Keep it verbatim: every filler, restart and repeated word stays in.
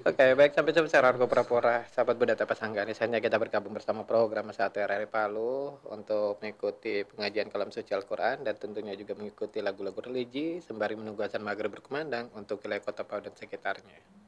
Oke, baik sampai jumpa saya Rarko Prapora, sahabat Budaya Pasanggani. Saatnya kita bergabung bersama program Satu R R I Palu untuk mengikuti pengajian kalam suci Al-Quran dan tentunya juga mengikuti lagu-lagu religi sembari menunggu azan maghrib berkumandang untuk wilayah Kota Palu dan sekitarnya.